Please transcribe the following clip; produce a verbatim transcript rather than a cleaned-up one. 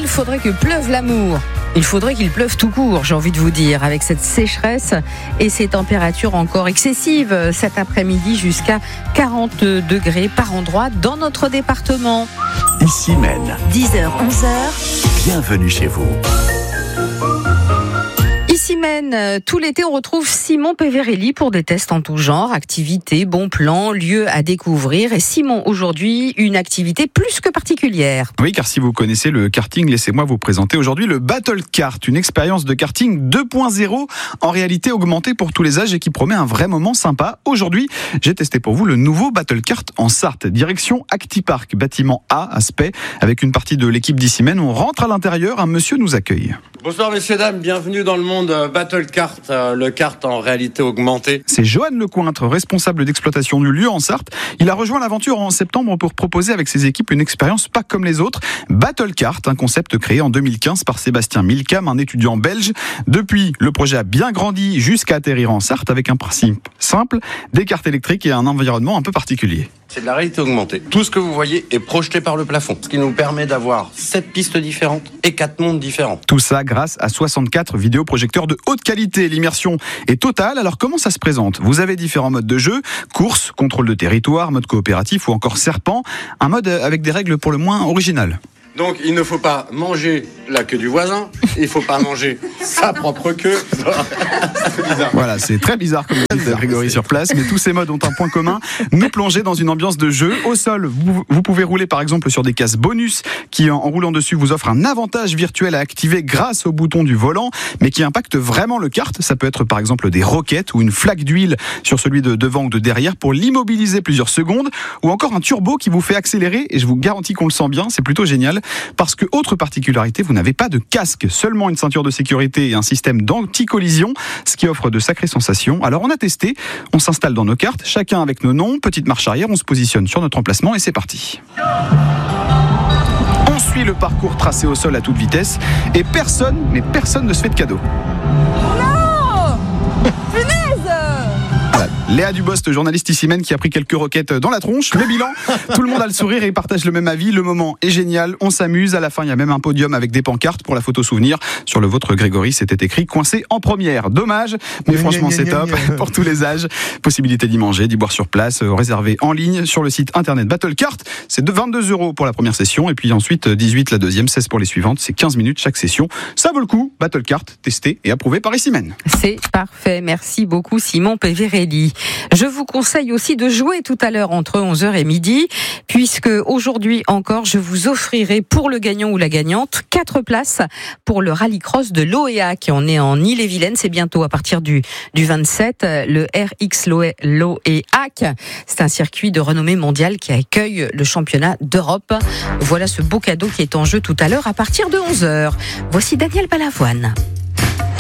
il faudrait que pleuve l'amour. Il faudrait qu'il pleuve tout court, j'ai envie de vous dire, avec cette sécheresse et ces températures encore excessives cet après-midi jusqu'à quarante degrés par endroit dans notre département. Ici Maine. dix heures, onze heures. Bienvenue chez vous. Ici Maine, tout l'été on retrouve Simon Peverelli pour des tests en tout genre, activités, bons plans, lieux à découvrir. Et Simon, aujourd'hui, une activité plus que particulière. Oui, car si vous connaissez le karting, laissez-moi vous présenter aujourd'hui le Battle Kart, une expérience de karting deux point zéro, en réalité augmentée pour tous les âges et qui promet un vrai moment sympa. Aujourd'hui, j'ai testé pour vous le nouveau Battle Kart en Sarthe, direction Actipark, bâtiment A, aspect, avec une partie de l'équipe d'Ici Maine. On rentre à l'intérieur, un monsieur nous accueille. Bonsoir messieurs, dames, bienvenue dans le monde Battle Kart, euh, le kart en réalité augmentée. C'est Johan Lecointre, responsable d'exploitation du lieu en Sarthe. Il a rejoint l'aventure en septembre pour proposer avec ses équipes une expérience pas comme les autres. Battle Kart, un concept créé en deux mille quinze par Sébastien Milcam, un étudiant belge. Depuis, le projet a bien grandi jusqu'à atterrir en Sarthe avec un principe simple, des cartes électriques et un environnement un peu particulier. C'est de la réalité augmentée. Tout ce que vous voyez est projeté par le plafond, ce qui nous permet d'avoir sept pistes différentes et quatre mondes différents. Tout ça grâce à soixante-quatre vidéoprojecteurs de haute qualité. L'immersion est totale. Alors comment ça se présente ? Vous avez différents modes de jeu, course, contrôle de territoire, mode coopératif ou encore serpent. Un mode avec des règles pour le moins originales. Donc il ne faut pas manger la queue du voisin, il ne faut pas manger sa propre queue. Voilà, c'est très bizarre comme dit Grégory sur place, mais tous ces modes ont un point commun, nous plonger dans une ambiance de jeu. Au sol, vous, vous pouvez rouler par exemple sur des cases bonus qui, en roulant dessus, vous offrent un avantage virtuel à activer grâce au bouton du volant, mais qui impacte vraiment le kart. Ça peut être par exemple des roquettes ou une flaque d'huile sur celui de devant ou de derrière pour l'immobiliser plusieurs secondes, ou encore un turbo qui vous fait accélérer, et je vous garantis qu'on le sent bien, c'est plutôt génial. Parce que, autre particularité, vous n'avez pas de casque, seulement une ceinture de sécurité et un système d'anti-collision, ce qui offre de sacrées sensations. Alors on a testé, on s'installe dans nos cartes, chacun avec nos noms, petite marche arrière, on se positionne sur notre emplacement et c'est parti. On suit le parcours tracé au sol à toute vitesse et personne, mais personne ne se fait de cadeau. Non ! Punaise ! Voilà. Léa Dubost, journaliste Ici Maine, qui a pris quelques roquettes dans la tronche. Le bilan, tout le monde a le sourire et partage le même avis. Le moment est génial, on s'amuse. À la fin, il y a même un podium avec des pancartes pour la photo souvenir. Sur le vôtre, Grégory, c'était écrit coincé en première. Dommage, mais gna, franchement, gna, c'est gna, top gna, gna. Pour tous les âges. Possibilité d'y manger, d'y boire sur place, euh, réservé en ligne sur le site internet Battle Kart. C'est de vingt-deux euros pour la première session et puis ensuite dix-huit la deuxième, seize pour les suivantes. C'est quinze minutes chaque session. Ça vaut le coup. Battle Kart, testé et approuvé par Ici Maine. C'est parfait. Merci beaucoup, Simon Peverelli. Je vous conseille aussi de jouer tout à l'heure entre onze heures et midi, puisque aujourd'hui encore, je vous offrirai pour le gagnant ou la gagnante quatre places pour le rallycross de l'Oéac. On est en Ille-et-Vilaine, c'est bientôt à partir du, du vingt-sept, le R X l'Oéac. C'est un circuit de renommée mondiale qui accueille le championnat d'Europe. Voilà ce beau cadeau qui est en jeu tout à l'heure à partir de onze heures. Voici Daniel Balavoine.